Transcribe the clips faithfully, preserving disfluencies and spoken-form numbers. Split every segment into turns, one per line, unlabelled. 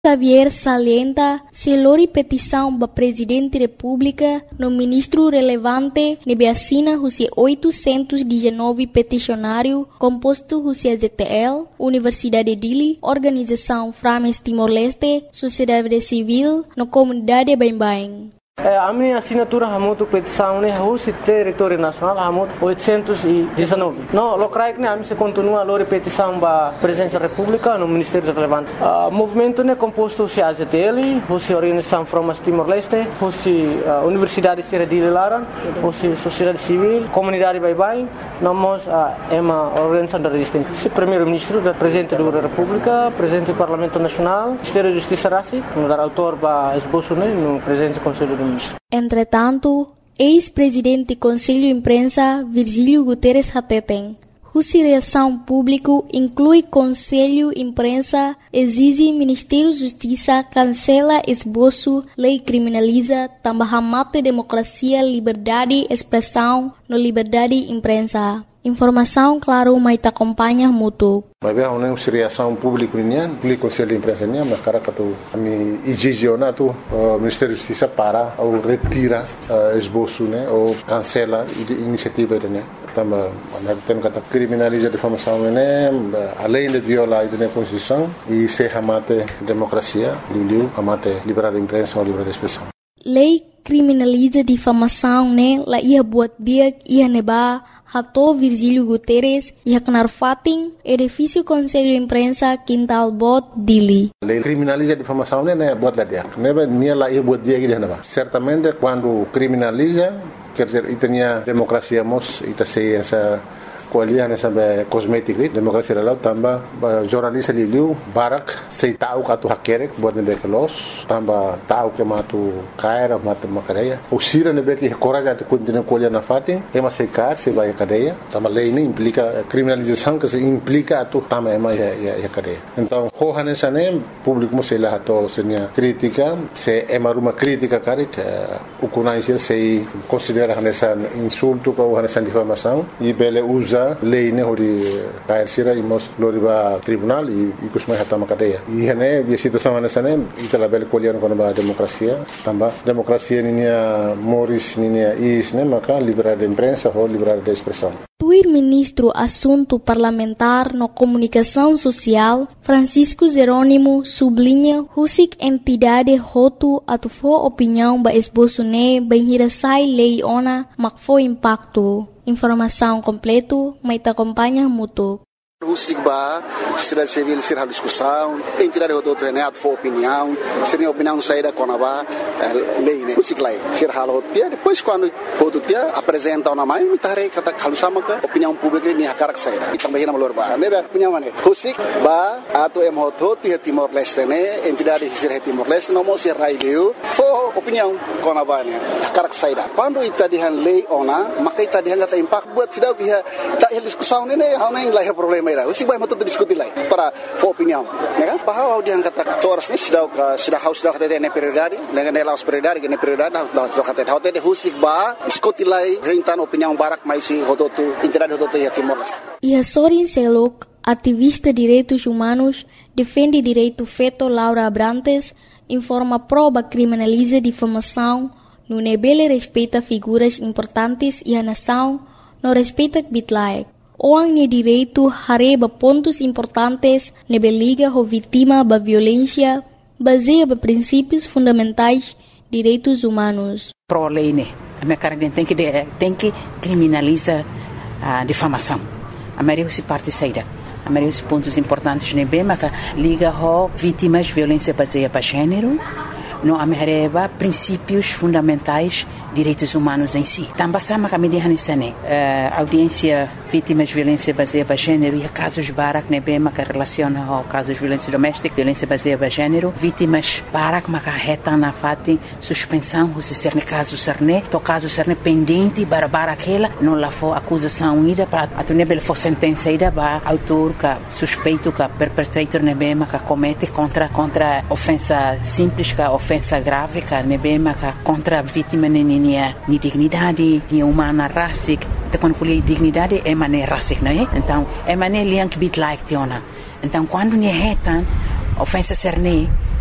Xavier salienta se lori petição ba Presidente República no ministro relevante nebe assina husi oitocentos e dezenove peticionário composto husi A Z T L, Universidade Dili, Organização Frames Timor-Leste, Sociedade Civil, no Comunidade Bain-Bain.
É, a minha assinatura hamutu petição né russo território nacional hamutu oitocentos e dezenove. Não, locrai que né a mim se continua a lore petição ba Presidência da República no Ministério Relevante. O movimento né composto se A Z T L, se Organização Frames Timor-Leste, se Universidade de Lara, se Sociedade Civil, Comunidade Bain-Bain, nós é uma organização da resistência. Se Primeiro-Ministro da Presidente da República, Presidente do Parlamento Nacional, Ministério da Justiça Rassi, no dar autor ba esboço né no Presidente do Conselho do
Entretanto, ex-presidente do Conselho de Imprensa Virgílio Guterres Hateten, cuja reação pública inclui Conselho de Imprensa, exige Ministério da Justiça cancela esboço, lei criminaliza, também mata democracia, liberdade de expressão, no liberdade de imprensa. Informação, claro, mas te acompanha muito.
Mas bem, uma reação pública nian, o Conselho de Imprensa nian, mas cara que tu me exigena tu o Ministério da Justiça para ou retira esboço, né, ou cancela a iniciativa, né. Também, nós temos que criminalizar a difamação, né, além de violar a Constituição e se amate democracia, liu amate liberdade de imprensa ou liberdade de expressão.
Lei criminaliza difamação, né, lá ia buat dia ia neba Hato Virgílio Guterres e Haknar Fatin, edifício Conselho de Imprensa Quintal Bot Dili.
A lei criminaliza a difamação, né, buat lá dia. Neba nia lá ia buat dia que neba. Certamente quando criminaliza, quer dizer, e tinha democracia mos, e tá sei essa coalian nessa cosmética, democracia lá também jornalista liu barak sei tahu katu hakerek buat nebe kelos tambah tahu ke matu kaira matu makadeia o sira nebe que coragem de continuar coalian na fatin é mas sei car se vai cadeia também lei nem implica criminalização que se implica atu também é mais é cadeia então hohan nessa nem público mo sei lá to senia crítica se é uma crítica cara que o conhecer sei considera nessa insulto ou nessa difamação e bele usa lei ne hori kair sira imos loriba tribunal e kusmai hatama cadeia e hene a situação nessa né itala bel colher com a democracia também democracia ninia moris ninia is né maka liberdade de imprensa ou liberdade de expressão.
Tuir ministro assunto parlamentar no comunicação social Francisco Jerônimo sublinha husik entidade hotu atufo opinião ba esboço ne bem hirasai lei ona makfo impacto. Informação completo, mas te acompanha muito.
Husik ba, sociedade civil será discussão, entidade rodoto é neto for opinião, seria opinião saída com a ba lei né, husik lai, será halo dia depois quando rodo dia apresenta uma mãe, me tarei kata kalau sama ke opinião pública ni hakarak saída, e também na malor ba, nebe opinião mana, husik ba atau em rodo dia Timor Leste né, entidade será Timor Leste não mostra raileu, for opinião com a ba né, hakarak saída. Quando ita dihan lei ona, maka ita dihan kata impact buat sidau dia tak discussão né, hau nem lai problema o si vai mato discutir lá para for opinião né bahwa dia kata toras ni sudah sudah haus sudah kata ne prioridade dengan ne laos prioridade ne prioridade dah sudah kata hotel de husik ba diskutir lá rentan opinião barak mais si hototu entidade hototu ya Timor Leste.
E a Sorin Selok, ativista de direitos humanos, defende direito feto Laura Abrantes, informa prova criminaliza difamação, no nebele respeita figuras importantes e a nação não respeita bitlaek. Orang ni direito hareba pontos importantes nebe liga ho vítima ba violência baseia ba princípios fundamentais direitos humanos.
Pro lei né, a minha cara tem que tem que criminaliza a difamação. A maioria se parte saída. A maioria dos pontos importantes nebe mas liga ho vítimas violência baseia ba gênero. No amereba princípios fundamentais direitos humanos em si. Também sama kami dihan isane audiência vítimas de violência baseada em gênero e casos barak nebe maka relaciona ao casos de violência doméstica, violência baseada em gênero, vítimas barak maka reta na fati suspensão se ser ne caso serne, to caso serne pendente para bara aquela não lá for acusação ida para a nebe for sentença ida ba autor ka suspeito ka perpetrator nebe maka comete contra contra ofensa simples ka ofensa grave ka nebe maka contra vítima ni ni dignidade ni humana racic te quando colhe dignidade é maneira racic né então é maneira liang bit like tiona então quando ni retan ofensa serne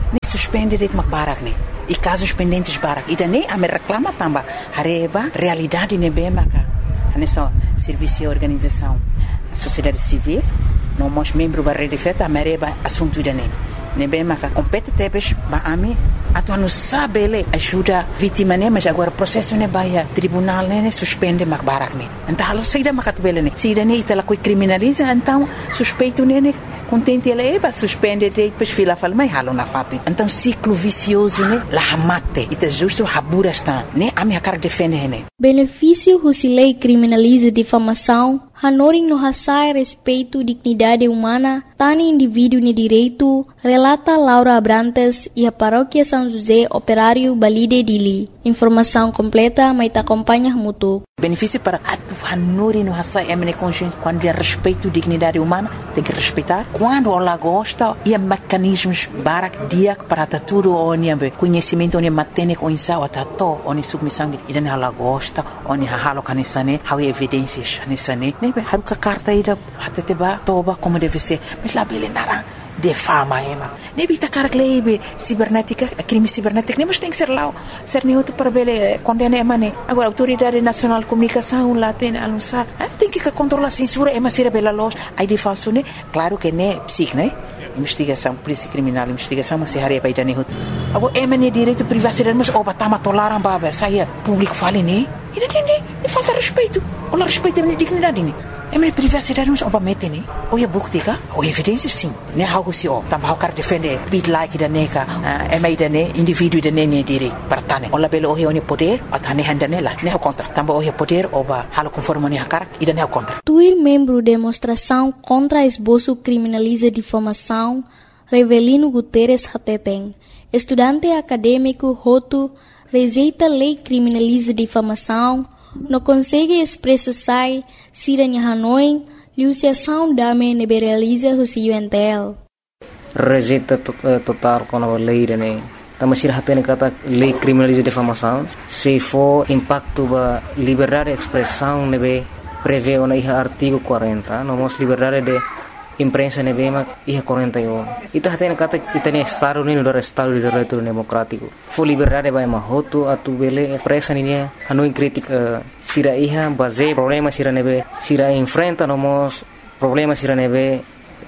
nem suspende direito mak barak ne. E casos pendentes barak. E daí a me reclama também. Hareba realidade ne bem maka. Nessa serviço e organização, a sociedade civil, nós somos membros da rede feta, a mereba assunto daí. Ne bem maka compete tebes ba ami atu anu sabe ele ajuda vítima ne, mas agora processo ne baia tribunal ne, ne suspende mak barak ne. Então halo saída makat bele ne. Se daí itala coi criminaliza, então suspeito ne ne contente ele eba suspende de depois fila fala mai halo na fati. Então ciclo vicioso ne la hamate. Ita justo habura está ne ami hakar defende ne.
Benefício se lei criminaliza difamação, hanoring no hasai respeito dignidade humana, tani indivíduo ni direito, relata Laura Abrantes e a paróquia São José Operário Balide Dili. Informação completa, mas te acompanha muito.
Benefício para a hanoring no hasai emene consciência quando é respeito dignidade humana, tem que respeitar. Quando ela gosta, e mecanismos barak dia para tudo onde conhecimento onde matene com insau atato onde submissão e daí ela gosta onde halo kanisane há evidências nisane nebe haruka carta ida hateteba toba como deve ser mas lá bele nara de fama ema nebe ta carglebe cibernética crime cibernético nem mas tem que ser lá ser neutro para bele condena emane agora autoridade nacional de comunicação lá tem anunciar tem que controlar a censura ema ser bela loja aí de falso né claro que né psic né investigação polícia criminal investigação mas se haria para idane agora emane direito privacidade mas oba tama tolaram baba saia público fale né e não e falta respeito olha respeito a dignidade né emane privacidade mas oba mete né ou é buktika ou evidências sim né algo se ó tamba quer defender bit like da neca emai da né indivíduo da né direito para tane olha belo o oni poder atane handane lá né contra tamba o poder oba halo conforme ne hakar e da né contra
Tuir membro demonstração contra esboço criminaliza difamação Revelino Guterres Hateteng, estudante acadêmico Roto, rejeita lei criminaliza difamação, não consegue expressar Siranya Hanoi, liuciação dame neberaliza o cientel.
Rejeita total com a lei, né? Tama sir hatene kata lei criminaliza difamação, se for impacto ba liberdade de expressão nebe prevê ona iha artigo quarenta, nomos liberdade de imprensa nebe mak iha quarenta e um. Ita hatene kata itane estado ni no estado de direito democrático. Fo liberdade ba mahoto atu bele presa ni hanoi crítica sira iha base problema sira nebe sira enfrenta nomos problema sira nebe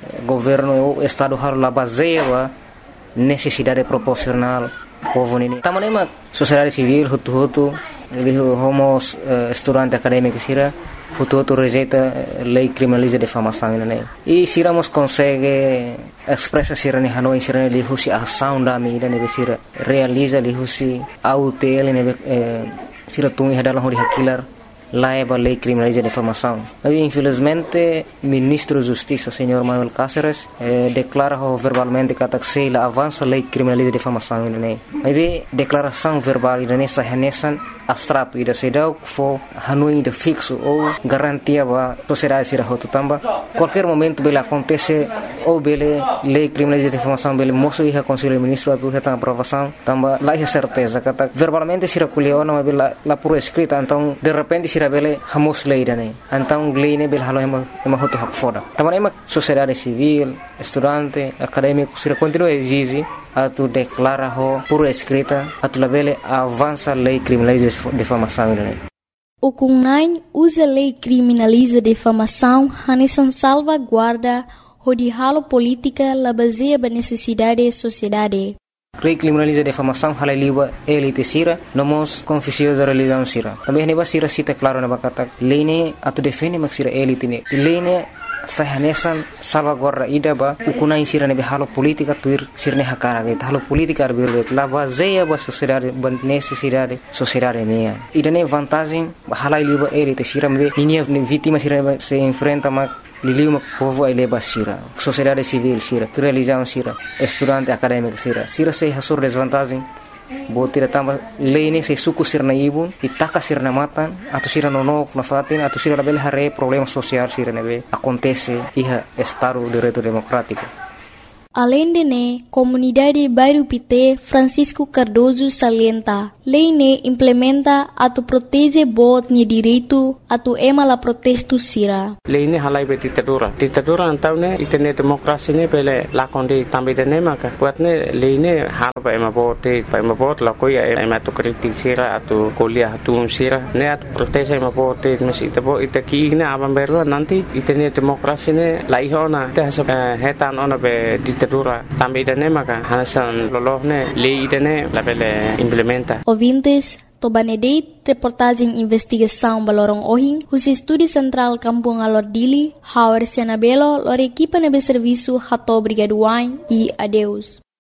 governo o estado har la base ba necessidade proporcional povo nini tamanema sociedade civil hutu hutu ele homos uh, estudante acadêmico sira hutu hutu rejeita lei criminaliza difamação nini e siramos consegue expressa sira ni hanoi sira ni husi ação da mi nebe sira realiza li husi autel nebe sira tungi hadalah hori hakilar laiba lei criminaliza difamação. Mas infelizmente ministro da Justiça, senhor Manuel Cáceres, eh, declara verbalmente que a la avança lei criminaliza difamação ini. Mas declaração verbal ini sahanesan abstrato ida sedau fo hanui de fixo ou garantia ba sociedade sira hotu tamba qualquer momento bele acontece ou bele lei criminaliza difamação bele moço ia conselho ministro atu reta aprovação tamba lá é certeza kata verbalmente sira kuliona mas bele la por escrita então de repente sira bele hamos lei dane então lei ne bele halo ema ema hotu hak foda tamba ema sociedade civil estudante acadêmico sira continua exige atu declara ho por escrita atu labele avança lei criminaliza difamação ini.
O Kunai usa lei criminaliza difamação hanesan salvaguarda hodi halo política la baseia ba necessidade sociedade.
Lei criminaliza difamação halai liba elite sira nomos confissio da religião sira. Também neba sira cita claro na bakata lei ne atu defende mak sira elite ne. Lei ne sahanesan salvaguarda ida ba ukunai sira nebe halo politika tuir sirne hakara ge halo politika arbirbe la baseia ba sociedade ba necessidade sociedade nia ida ne vantagem halai liba elite sira mbe ninia vítima sira se enfrenta ma liliu mak povo ai leba sira sociedade civil sira religião sira estudante acadêmico sira sira se hasur desvantagem botira tamba lei ne se suku sirna ibun itaka sirna matan atau sira nonok na fatin atau sira label hare problema social sira nebe acontece iha estado direito democrático.
Além de ne, comunidade Bairro Pité Francisco Cardoso salienta, lei ne implementa a tu protege bot ni direito a tu ema la protesto sira.
Lei ne halai be ditadura. Ditadura antau ne itene demokrasi ne pele lakonde tambe de ne maka. Buat ne lei ne hal ba ema bote, ba ema bot la koi ema tu kritik sira atu kuliah tu sira ne atu protege ema bote mes itabo itaki ne abam berlo nanti itene demokrasi ne lai hona te hasa hetan ona be ditadura tambe de ne maka hasan loloh ne lei de ne la pele implementa.
Ouvintes, Tobanedeit, reportagem investigação Balorong Ohing, os Estúdio Central Kampung Alor Dili, Hauer Sianabelo, lor equipa nebe serviço Hato Brigaduain e adeus.